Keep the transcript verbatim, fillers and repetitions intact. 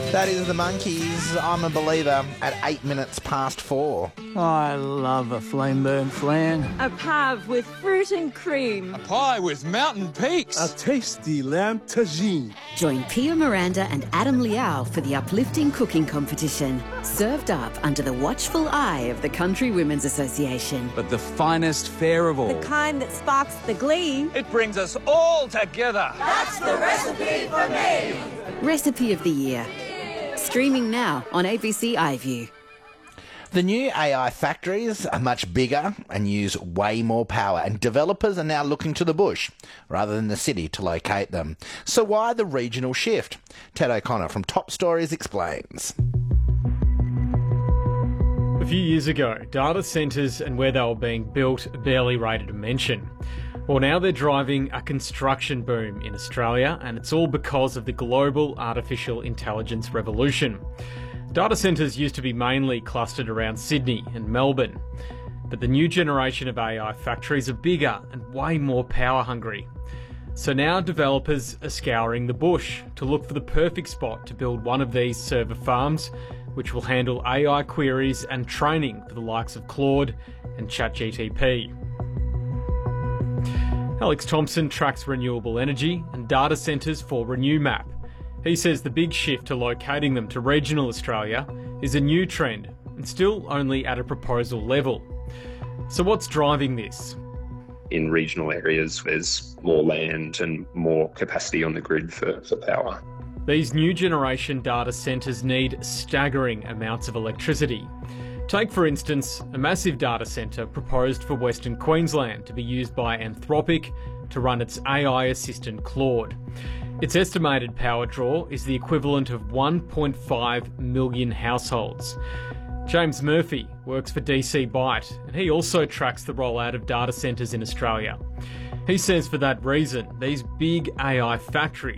That is the Monkeys, I'm a Believer, at eight minutes past four. I love a flame burnt flan. A pave with fruit and cream. A pie with mountain peaks. A tasty lamb tagine. Join Pia Miranda and Adam Liao for the uplifting cooking competition. Served up under the watchful eye of the Country Women's Association. But the finest fare of all. The kind that sparks the glee. It brings us all together. That's the recipe for me. Recipe of the Year. Streaming now on A B C iView. The new A I factories are much bigger and use way more power, and developers are now looking to the bush rather than the city to locate them. So why the regional shift? Ted O'Connor from Top Stories explains. A few years ago, data centres and where they were being built barely rated a mention. Well, now they're driving a construction boom in Australia, and it's all because of the global artificial intelligence revolution. Data centres used to be mainly clustered around Sydney and Melbourne, but the new generation of A I factories are bigger and way more power hungry. So now developers are scouring the bush to look for the perfect spot to build one of these server farms, which will handle A I queries and training for the likes of Claude and ChatGPT. Alex Thompson tracks renewable energy and data centres for RenewMap. He says the big shift to locating them to regional Australia is a new trend and still only at a proposal level. So what's driving this? In regional areas, there's more land and more capacity on the grid for, for power. These new generation data centres need staggering amounts of electricity. Take, for instance, a massive data centre proposed for Western Queensland to be used by Anthropic to run its A I assistant Claude. Its estimated power draw is the equivalent of one point five million households. James Murphy works for D C Byte, and he also tracks the rollout of data centres in Australia. He says for that reason, these big A I factories